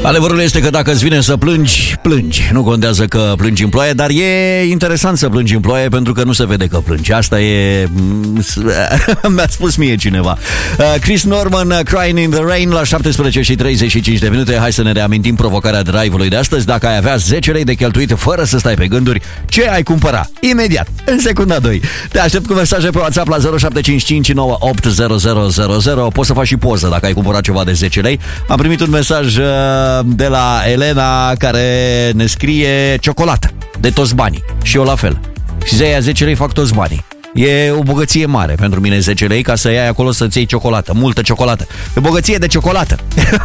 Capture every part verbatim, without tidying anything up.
Adevărul este că dacă îți vine să plângi, plângi. Nu contează că plângi în ploaie, dar e interesant să plângi în ploaie pentru că nu se vede că plângi. Asta e... mi-a spus mie cineva. Chris Norman, Crying in the Rain, la șaptesprezece și treizeci și cinci de minute. Hai să ne reamintim provocarea drive-ului de astăzi. Dacă ai avea zece lei de cheltuit fără să stai pe gânduri, ce ai cumpăra? Imediat, în secunda doi. Te aștept cu mesaje pe WhatsApp la zero șapte cinci cinci nouă opt zero zero zero zero. Poți să faci și poză dacă ai cumpărat ceva de zece lei. Am primit un mesaj de la Elena care ne scrie ciocolată de toți banii. Și eu la fel. Și de aia zece lei fac toți banii. E o bogăție mare pentru mine zece lei ca să iei acolo să-ți iei ciocolată, multă ciocolată. E bogăție de ciocolată.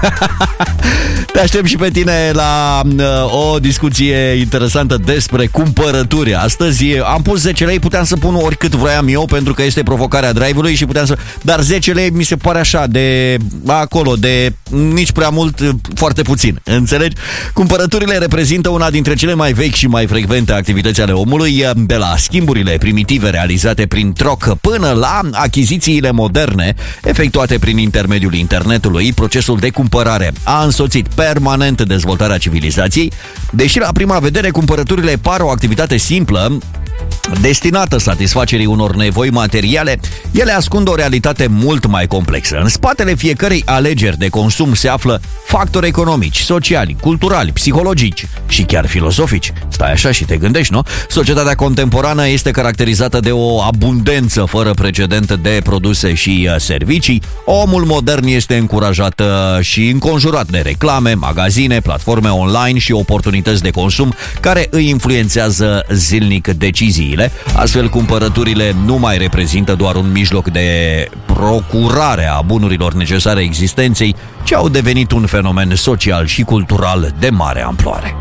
Te aștept și pe tine la uh, o discuție interesantă despre cumpărături. Astăzi am pus zece lei, puteam să pun oricât vroiam eu pentru că este provocarea drive-ului și puteam să... Dar zece lei mi se pare așa de acolo, de nici prea mult, foarte puțin. Înțelegi? Cumpărăturile reprezintă una dintre cele mai vechi și mai frecvente activități ale omului, de la schimburile primitive realizate prin troc până la achizițiile moderne efectuate prin intermediul internetului. Procesul de cumpărare a însoțit permanent dezvoltarea civilizației, deși la prima vedere cumpărăturile par o activitate simplă destinată satisfacerii unor nevoi materiale, ele ascund o realitate mult mai complexă. În spatele fiecărei alegeri de consum se află factori economici, sociali, culturali, psihologici și chiar filosofici. Stai așa și te gândești, nu? Societatea contemporană este caracterizată de o abundență fără precedent de produse și servicii. Omul modern este încurajat și înconjurat de reclame, magazine, platforme online și oportunități de consum care îi influențează zilnic deciziile. Astfel, cumpărăturile nu mai reprezintă doar un mijloc de procurare a bunurilor necesare existenței, ci au devenit un fenomen social și cultural de mare amploare.